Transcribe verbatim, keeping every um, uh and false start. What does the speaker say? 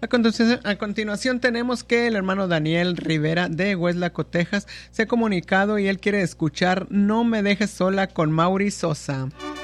A continuación, a continuación tenemos que el hermano Daniel Rivera de Hueslaco, Texas, se ha comunicado y él quiere escuchar No me dejes sola con Mauri Sosa.